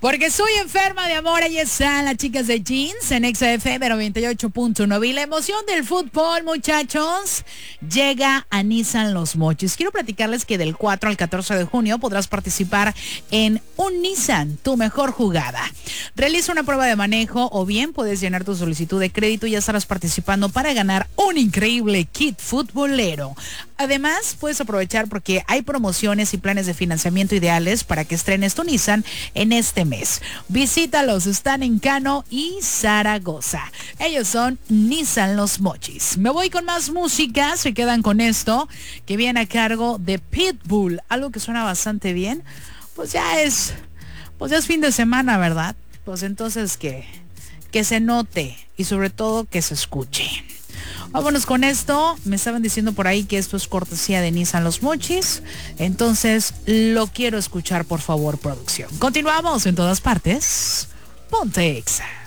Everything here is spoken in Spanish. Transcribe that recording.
Porque soy enferma de amor. Ahí están las chicas de Jeans en XFM 98.9. Y la emoción del fútbol, muchachos, llega a Nissan Los Mochis. Quiero platicarles que del 4 al 14 de junio podrás participar en un Nissan, tu mejor jugada. Realiza una prueba de manejo o bien puedes llenar tu solicitud de crédito y ya estarás participando para ganar un increíble kit futbolero. Además, puedes aprovechar porque hay promociones y planes de financiamiento ideales para que estrenes tu Nissan en este mes. Visítalos, están en Cano y Zaragoza. Ellos son Nissan Los Mochis. Me voy con más música, se quedan con esto, que viene a cargo de Pitbull. Algo que suena bastante bien. Pues ya es fin de semana, ¿verdad? Pues entonces que se note y sobre todo que se escuche. Vámonos con esto. Me estaban diciendo por ahí que esto es cortesía de Nissan Los Mochis. Entonces lo quiero escuchar, por favor, producción. Continuamos en todas partes. Ponte Exa.